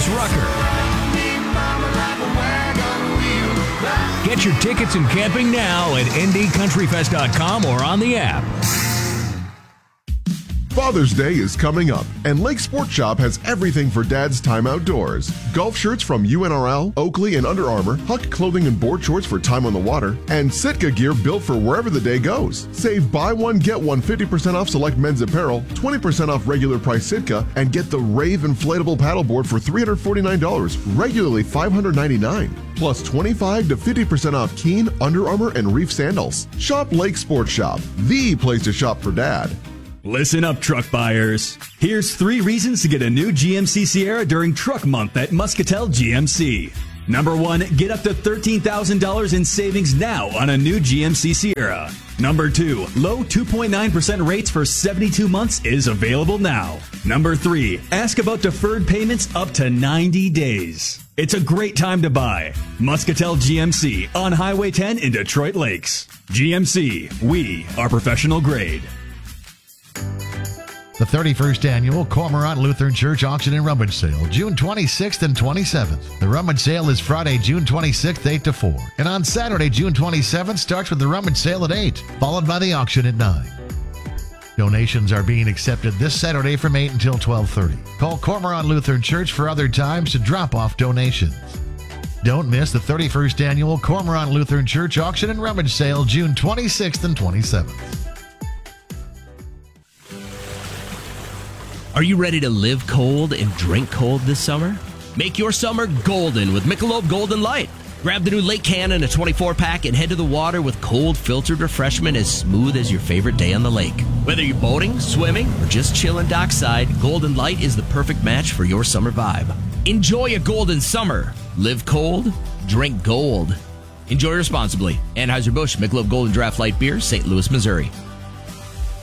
Chris Rucker. Get your tickets and camping now at ndcountryfest.com or on the app. Father's Day is coming up, and Lake Sports Shop has everything for Dad's time outdoors. Golf shirts from UNRL, Oakley, and Under Armour, Huck clothing and board shorts for time on the water, and Sitka gear built for wherever the day goes. Save buy one, get one 50% off select men's apparel, 20% off regular price Sitka, and get the Rave inflatable paddleboard for $349, regularly $599. Plus 25 to 50% off Keen, Under Armour, and Reef sandals. Shop Lake Sports Shop, the place to shop for Dad. Listen up, truck buyers. Here's 3 reasons to get a new GMC Sierra during Truck Month at Muscatel GMC. Number 1, get up to $13,000 in savings now on a new GMC Sierra. Number 2, low 2.9% rates for 72 months is available now. Number 3, ask about deferred payments up to 90 days. It's a great time to buy. Muscatel GMC on Highway 10 in Detroit Lakes. GMC, we are professional grade. The 31st Annual Cormorant Lutheran Church Auction and Rummage Sale, June 26th and 27th. The rummage sale is Friday, June 26th, 8 to 4. And on Saturday, June 27th, starts with the rummage sale at 8, followed by the auction at 9. Donations are being accepted this Saturday from 8 until 12:30. Call Cormorant Lutheran Church for other times to drop off donations. Don't miss the 31st Annual Cormorant Lutheran Church Auction and Rummage Sale, June 26th and 27th. Are you ready to live cold and drink cold this summer? Make your summer golden with Michelob Golden Light. Grab the new Lake Cannon, a 24-pack, and head to the water with cold filtered refreshment as smooth as your favorite day on the lake. Whether you're boating, swimming, or just chilling dockside, Golden Light is the perfect match for your summer vibe. Enjoy a golden summer. Live cold, drink gold. Enjoy responsibly. Anheuser-Busch Michelob Golden Draft Light Beer, St. Louis, Missouri.